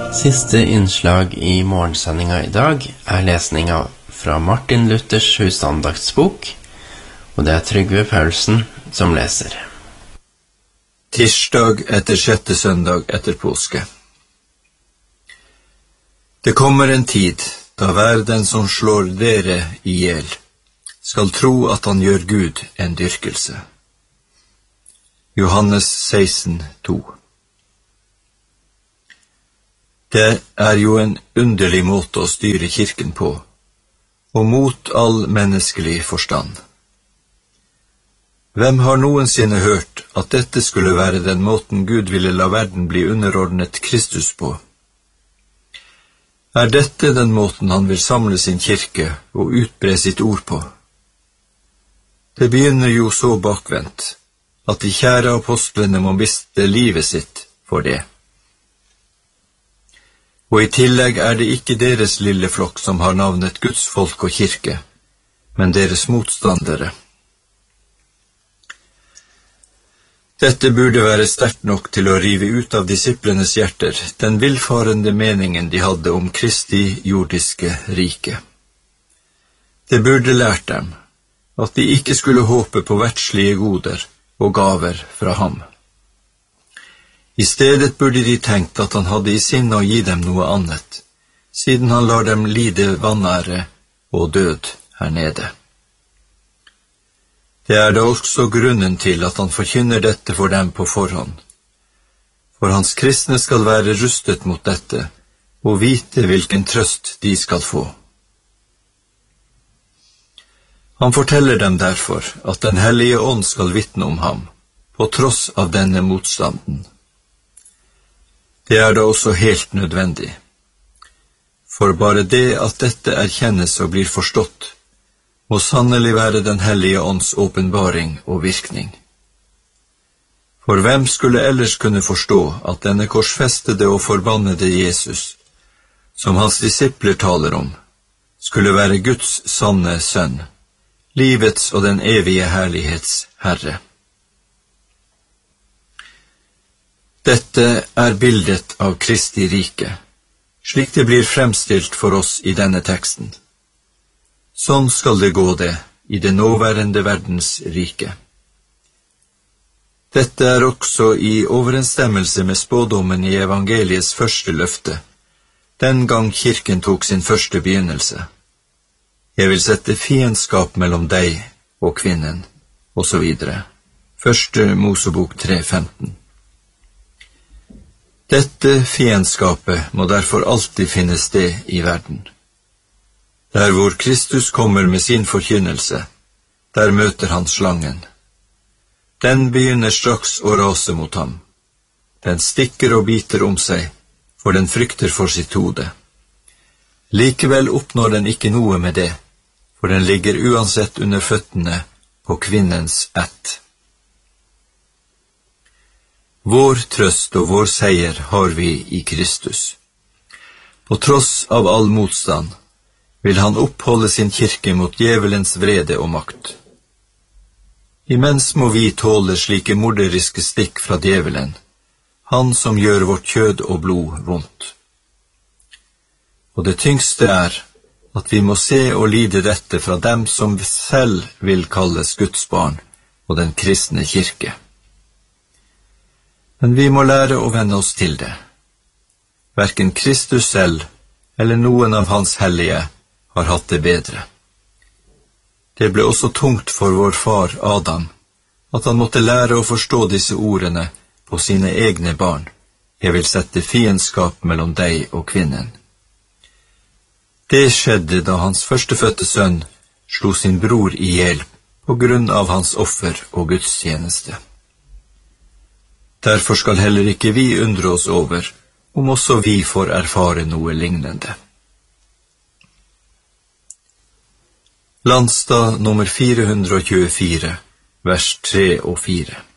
Siste innslag i morgensendinga I dag lesninga fra Martin Luthers husandaktsbok, og det Trygve Paulsen som leser. Tirsdag etter 6. søndag etter påske. Det kommer en tid da hver den som slår dere ihjel skal tro at han gjør Gud en dyrkelse. Johannes 16:2. Det jo en underlig måte å styre kirken på, og mot all menneskelig forstand. Hvem har noensinne hørt at dette skulle være den måten Gud ville la verden bli underordnet Kristus på? Dette den måten han vil samle sin kirke og utbre sitt ord på? Det begynner jo så bakvendt, at de kjære apostlene må miste livet sitt for det. Og I tillegg det ikke deres lille flokk som har navnet Guds folk og kirke, men deres motstandere. Dette burde være sterkt nok til å rive ut av disiplenes hjerter den villfarende meningen de hadde om Kristi jordiske rike. Det burde lært dem at de ikke skulle håpe på verdslige goder og gaver fra ham. I stedet burde de tenkt at han hadde I sinne å gi dem noe annet, siden han lar dem lide vanære og død her nede. Det da også grunnen til at han forkynner dette for dem på forhånd. For hans kristne skal være rustet mot dette, og vite hvilken trøst de skal få. Han forteller dem derfor at den hellige ånd skal vitne om ham, på tross av denne motstanden. Det da også helt nødvendig. For bare det at dette erkjennes og blir forstått, må sannelig være den hellige ånds åpenbaring og virkning. For hvem skulle ellers kunne forstå at denne korsfestede og forbannede Jesus, som hans disipler taler om, skulle være Guds sanne sønn, livets og den evige herlighets Herre? Dette bildet av Kristi rike, slik det blir fremstilt for oss I denne teksten. Sånn skal det gå det I det nåværende verdens rike. Dette også I overensstemmelse med spådommen I evangeliets første løfte, den gang kirken tok sin første begynnelse. Jeg vil sette fiendskap mellom deg og kvinnen, og så videre. Første Mosebok 3:15. Dette fiendskapet må derfor alltid finne sted I verden. Der hvor Kristus kommer med sin forkynnelse, der møter han slangen. Den begynner straks å rase mot ham. Den stikker og biter om seg, for den frykter for sitt hode. Likevel oppnår den ikke noe med det, for den ligger uansett under føttene på kvinnens ett. Vår trøst og vår seier har vi I Kristus. På tross av all motstand vil han oppholde sin kirke mot djevelens vrede og makt. Imens må vi tåle slike morderiske stikk fra djevelen, han som gjør vårt kjød og blod vondt. Og det tyngste at vi må se og lide dette fra dem som selv vil kalles Guds barn og den kristne kirke. Men vi må lære å vende oss til det. Hverken Kristus selv eller noen av hans hellige har hatt det bedre. Det ble også tungt for vår far Adam, at han måtte lære å forstå disse ordene på sine egne barn. Jeg vil sette fiendskap mellom deg og kvinnen. Det skjedde da hans førstefødte sønn slo sin bror ihjel på grunn av hans offer og gudstjeneste. Derfor skal heller ikke vi undre oss over om også vi får erfare noe lignende. Landstad nummer 424, vers 3 og 4.